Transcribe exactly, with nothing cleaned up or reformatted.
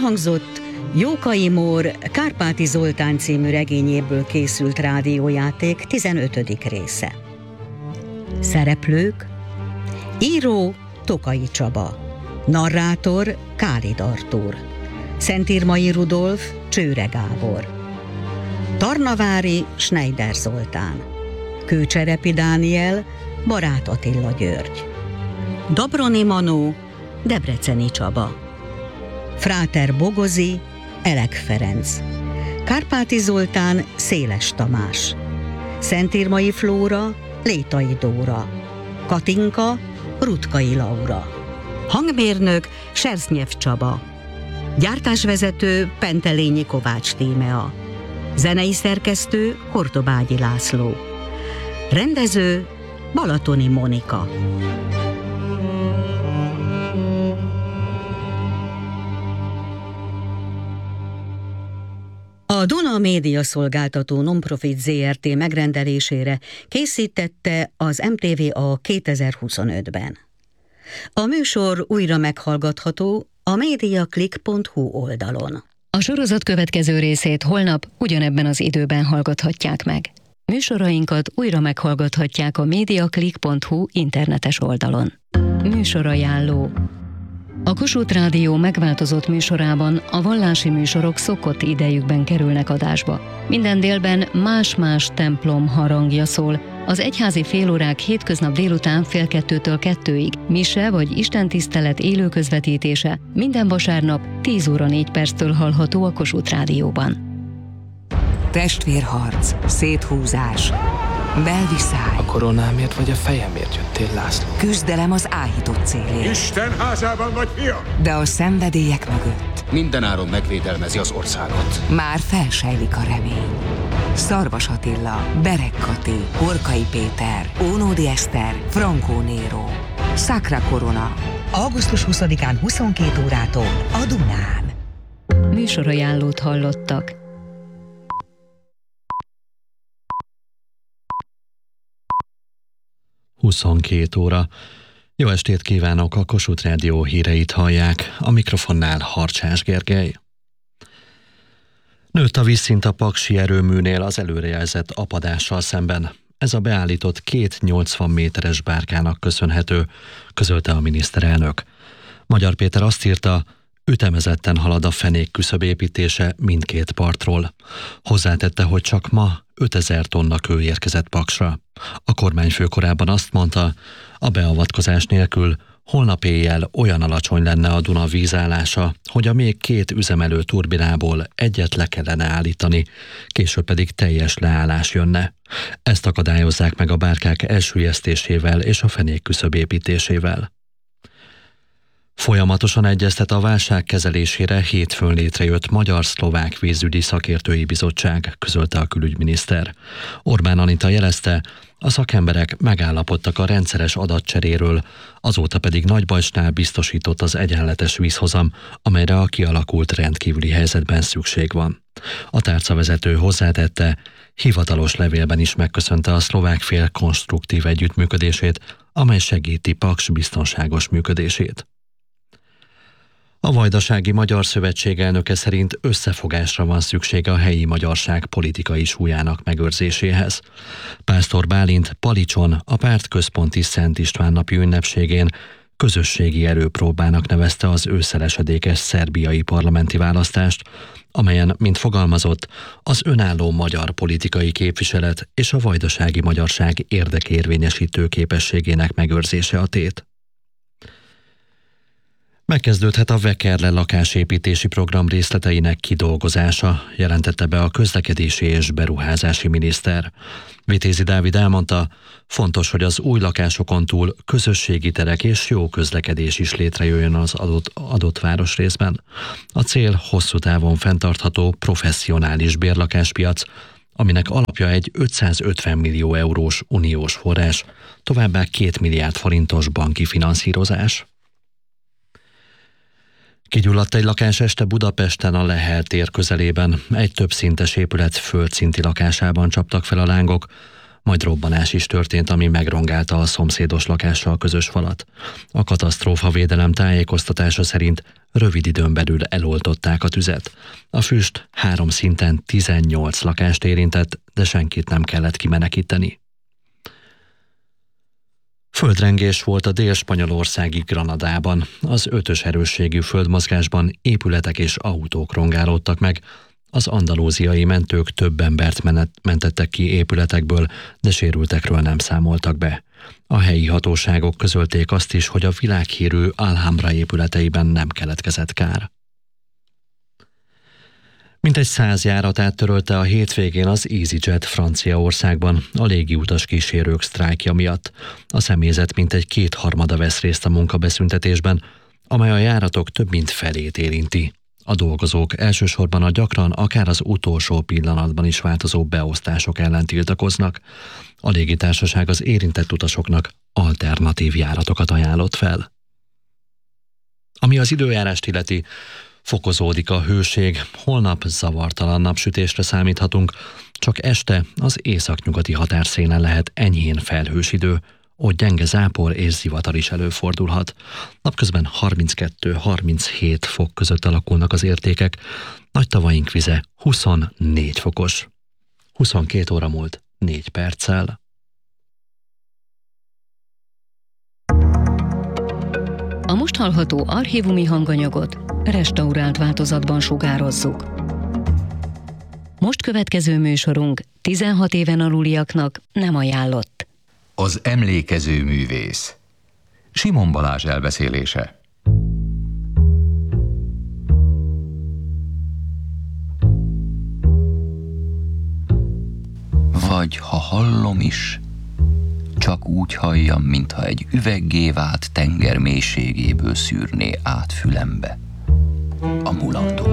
Elhangzott Jókai Mór Kárpáti Zoltán című regényéből készült rádiójáték tizenötödik része. Szereplők: író Tokai Csaba, narrátor Kálid Artúr, Szentírmai Rudolf Csőre Gábor, Tarnavári Schneider Zoltán, Kőcserepi Dániel Barát Attila György, Dabroni Manó Debreceni Csaba, Fráter Bogozi Elek Ferenc, Kárpáti Zoltán Széles Tamás, Szentírmai Flóra Létai Dóra, Katinka Rutkai Laura, hangmérnök Sersznyiev Csaba, gyártásvezető Pentelényi Kovács Tímea, zenei szerkesztő Hortobágyi László, rendező Balatoni Monika. A Duna Média Szolgáltató Nonprofit zé er té megrendelésére készítette az em té vé a kétezer-huszonötben. A műsor újra meghallgatható a mediaclick pont hu oldalon. A sorozat következő részét holnap ugyanebben az időben hallgathatják meg. Műsorainkat újra meghallgathatják a mediaclick pont hu internetes oldalon. Műsorajánló. A Kossuth Rádió megváltozott műsorában a vallási műsorok szokott idejükben kerülnek adásba. Minden délben más-más templom harangja szól, az egyházi félórák hétköznap délután fél kettőtől kettőig, mise vagy istentisztelet élő közvetítése minden vasárnap tíz óra négy perctől hallható a Kossuth Rádióban. Testvérharc, széthúzás, belviszály. A koronámért vagy a fejemért jöttél, László? Küzdelem az áhított célért. Isten házában vagy, fiam! De a szenvedélyek mögött mindenáron megvédelmezi az országot. már felsejlik a remény. Szarvas Attila, Berek Kati, Horkai Péter, Ónódi Eszter, Frankó Néró. Sacra Corona. augusztus huszadikán huszonkét órától a Dunán. Műsorajánlót hallottak. huszonkét óra. Jó estét kívánok, a Kossuth Rádió híreit hallják, a mikrofonnál Harcsás Gergely. Nőtt a vízszint a paksi erőműnél az előrejelzett apadással szemben. Ez a beállított két nyolcvan méteres bárkának köszönhető, közölte a miniszterelnök. Magyar Péter azt írta, ütemezetten halad a fenék küszöb építése mindkét partról. Hozzátette, hogy csak ma ötezer tonna kő érkezett Paksra. A kormányfő korábban azt mondta, a beavatkozás nélkül holnap éjjel olyan alacsony lenne a Duna vízállása, hogy a még két üzemelő turbinából egyet le kellene állítani, később pedig teljes leállás jönne. Ezt akadályozzák meg a bárkák elsüllyesztésével és a fenék küszöb építésével. Folyamatosan egyeztet a válság kezelésére hétfőn létrejött Magyar-Szlovák Vízügyi Szakértői Bizottság, közölte a külügyminiszter. Orbán Anita jelezte, a szakemberek megállapodtak a rendszeres adatcseréről, azóta pedig Nagybajsnál biztosított az egyenletes vízhozam, amelyre a kialakult rendkívüli helyzetben szükség van. A tárcavezető hozzátette, hivatalos levélben is megköszönte a szlovák fél konstruktív együttműködését, amely segíti Paks biztonságos működését. A Vajdasági Magyar Szövetség elnöke szerint összefogásra van szüksége a helyi magyarság politikai súlyának megőrzéséhez. Pásztor Bálint Palicson a párt központi Szent István napi ünnepségén közösségi erőpróbának nevezte az ősszel-esedékes szerbiai parlamenti választást, amelyen, mint fogalmazott, az önálló magyar politikai képviselet és a vajdasági magyarság érdekérvényesítő képességének megőrzése a tét. Megkezdődhet a Vekerle lakásépítési program részleteinek kidolgozása, jelentette be a közlekedési és beruházási miniszter. Vitézi Dávid elmondta, fontos, hogy az új lakásokon túl közösségi terek és jó közlekedés is létrejöjjön az adott, adott városrészben. A cél hosszú távon fenntartható, professzionális bérlakáspiac, aminek alapja egy ötszázötven millió eurós uniós forrás, továbbá két milliárd forintos banki finanszírozás. Kigyulladt egy lakás este Budapesten a Lehel tér közelében. Egy többszintes épület földszinti lakásában csaptak fel a lángok. majd robbanás is történt, ami megrongálta a szomszédos lakással közös falat. A katasztrófavédelem tájékoztatása szerint rövid időn belül eloltották a tüzet. A füst három szinten tizennyolc lakást érintett, de senkit nem kellett kimenekíteni. Földrengés volt a dél-spanyolországi Granadában. Az ötös erősségű földmozgásban épületek és autók rongálódtak meg. Az andalúziai mentők több embert mentettek ki épületekből, de sérültekről nem számoltak be. A helyi hatóságok közölték azt is, hogy a világhírű Alhambra épületeiben nem keletkezett kár. Mintegy száz járatát törölte a hétvégén az EasyJet Franciaországban a légiutas kísérők sztrájkja miatt. A személyzet mintegy kétharmada vesz részt a munkabeszüntetésben, amely a járatok több mint felét érinti. A dolgozók elsősorban a gyakran akár az utolsó pillanatban is változó beosztások ellen tiltakoznak. A légitársaság az érintett utasoknak alternatív járatokat ajánlott fel. Ami az időjárást illeti, fokozódik a hőség, holnap zavartalan napsütésre számíthatunk, csak este az északnyugati határszélen lehet enyhén felhős idő, ott gyenge zápor és zivatar is előfordulhat. Napközben harminckettő-harminchét fok között alakulnak az értékek, nagy tavaink vize huszonnégy fokos. huszonkét óra múlt négy perccel. A most hallható archívumi hanganyagot restaurált változatban sugározzuk. Most következő műsorunk tizenhat éven aluliaknak nem ajánlott. Az emlékező művész. Simon Balázs elbeszélése. Vagy ha hallom is, csak úgy halljam, mintha egy üveggé vált tenger mélységéből szűrné át fülembe a mulandó.